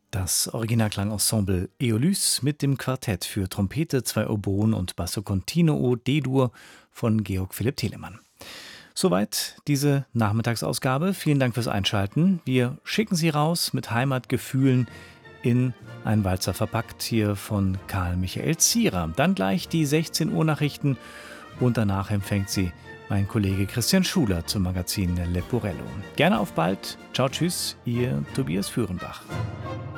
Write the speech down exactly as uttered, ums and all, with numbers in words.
Das Originalklangensemble Aeolus mit dem Quartett für Trompete, zwei Oboen und Basso Continuo D-Dur von Georg Philipp Telemann. Soweit diese Nachmittagsausgabe. Vielen Dank fürs Einschalten. Wir schicken Sie raus mit Heimatgefühlen in einen Walzer verpackt hier von Karl Michael Zierer. Dann gleich die sechzehn Uhr Nachrichten und danach empfängt Sie mein Kollege Christian Schuler zum Magazin Leporello. Gerne auf bald. Ciao, tschüss, Ihr Tobias Führenbach.